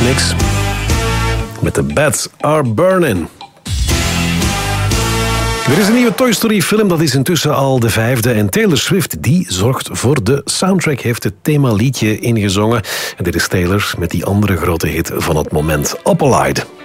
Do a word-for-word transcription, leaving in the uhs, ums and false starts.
remix. Met The Bats Are Burning. Er is een nieuwe Toy Story film, dat is intussen al de vijfde. En Taylor Swift, die zorgt voor de soundtrack, heeft het themaliedje ingezongen. En dit is Taylor met die andere grote hit van het moment, Up All Night.